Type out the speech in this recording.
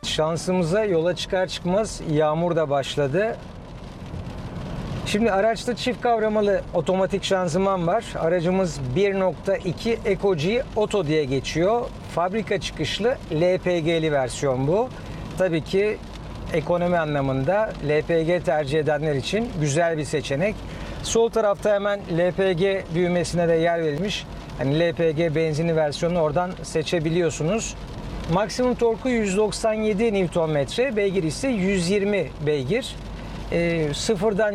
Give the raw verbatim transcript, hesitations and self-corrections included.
şansımıza yola çıkar çıkmaz yağmur da başladı. Şimdi araçta çift kavramalı otomatik şanzıman var. Aracımız bir nokta iki Eco-G Auto diye geçiyor. Fabrika çıkışlı L P G'li versiyon bu. Tabii ki ekonomi anlamında L P G tercih edenler için güzel bir seçenek. Sol tarafta hemen L P G düğmesine de yer verilmiş. Yani L P G benzinli versiyonunu oradan seçebiliyorsunuz. Maksimum torku yüz doksan yedi Newton metre, beygir ise yüz yirmi beygir. E, sıfırdan